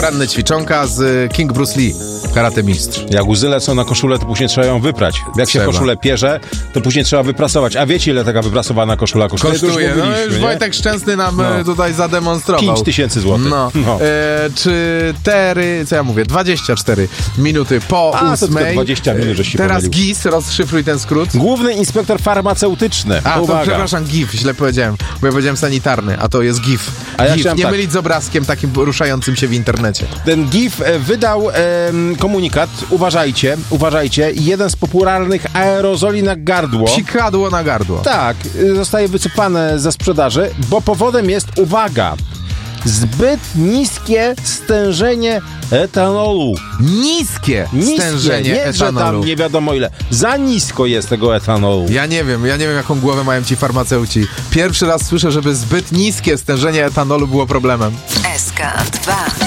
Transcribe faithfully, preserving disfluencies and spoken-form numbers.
poranne ćwiczonka z King Bruce Lee, karate mistrz. Jak łzy lecą na koszulę, to później trzeba ją wyprać. Jak Trzeba. się koszulę pierze, to później trzeba wyprasować. A wiecie, ile taka wyprasowana koszula kosztuje? Kosztuje, To już no już nie? Wojtek Szczęsny nam No. e, tutaj zademonstrował. pięć tysięcy złotych. No. No. E, cztery, co ja mówię, dwadzieścia cztery minuty po A, to tylko ósmej. dwadzieścia minut, żeś się Teraz pomylił. G I S, rozszyfruj ten skrót. Główny inspektor farmaceutyczny. A, to Uwaga. przepraszam, G I F, źle powiedziałem, bo ja powiedziałem sanitarny, a to jest G I F. A ja G I F, chciałem nie tak. mylić z obrazkiem takim ruszającym się w internecie. Ten G I F e, wydał em, komunikat, uważajcie, uważajcie, jeden z popularnych aerozoli na gardło. Psikadło na gardło. Tak, y, zostaje wycofane ze sprzedaży, bo powodem jest, uwaga, zbyt niskie stężenie etanolu. Niskie, Niskie, stężenie nie, że etanolu. tam nie wiadomo ile. Za nisko jest tego etanolu. Ja nie wiem, ja nie wiem, jaką głowę mają ci farmaceuci. Pierwszy raz słyszę, żeby zbyt niskie stężenie etanolu było problemem. S K dwa.